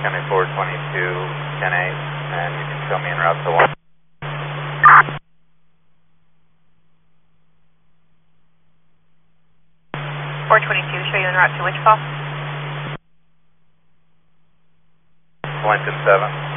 County 422, 10-8, and you can show me en route to 1. 422, show you en route to which call? Lincoln 7.